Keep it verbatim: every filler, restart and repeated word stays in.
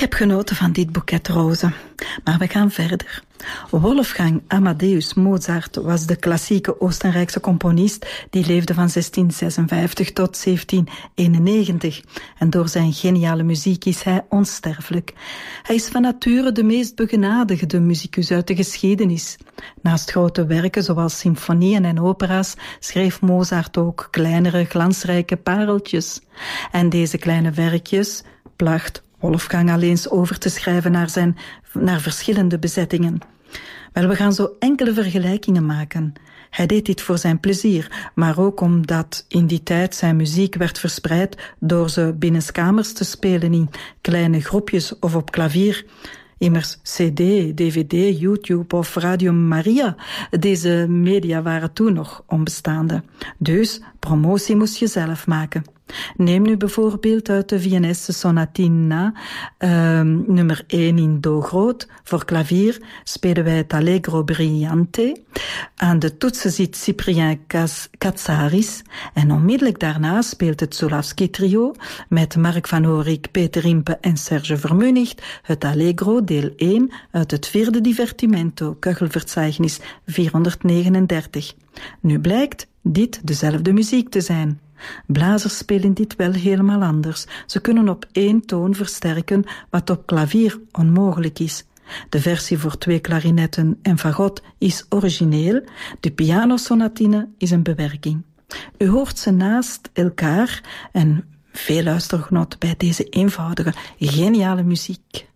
heb genoten van dit boeket rozen, maar we gaan verder. Wolfgang Amadeus Mozart was de klassieke Oostenrijkse componist die leefde van zestien zesenvijftig tot zeventien eenennegentig. En door zijn geniale muziek is hij onsterfelijk. Hij is van nature de meest begenadigde muzikus uit de geschiedenis. Naast grote werken zoals symfonieën en opera's schreef Mozart ook kleinere glansrijke pareltjes. En deze kleine werkjes placht Wolfgang al eens over te schrijven naar, zijn, naar verschillende bezettingen. Wel, we gaan zo enkele vergelijkingen maken. Hij deed dit voor zijn plezier, maar ook omdat in die tijd zijn muziek werd verspreid door ze binnenskamers te spelen in kleine groepjes of op klavier. Immers C D, D V D, YouTube of Radio Maria. Deze media waren toen nog onbestaande. Dus promotie moest je zelf maken. Neem nu bijvoorbeeld uit de Viennese Sonatina uh, nummer één in do groot. Voor klavier spelen wij het Allegro Brillante. Aan de toetsen zit Cyprien Katsaris. En onmiddellijk daarna speelt het Zulawski trio met Mark van Oorik, Peter Impe en Serge Vermunigt het Allegro deel één uit het vierde divertimento, Köchelverzeichnis vierhonderdnegenendertig. Nu blijkt dit dezelfde muziek te zijn. Blazers spelen dit wel helemaal anders. Ze kunnen op één toon versterken wat op klavier onmogelijk is. De versie voor twee klarinetten en fagot is origineel. De pianosonatine is een bewerking. U hoort ze naast elkaar en veel luistergenot bij deze eenvoudige, geniale muziek.